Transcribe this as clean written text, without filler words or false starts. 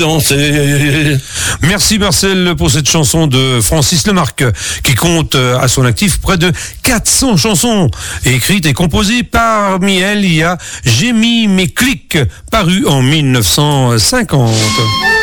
danser. Merci Marcel pour cette chanson de Francis Lemarque qui compte à son actif près de 400 chansons écrites et composées. Parmi elles, il y a J'ai mis mes clics paru en 1950.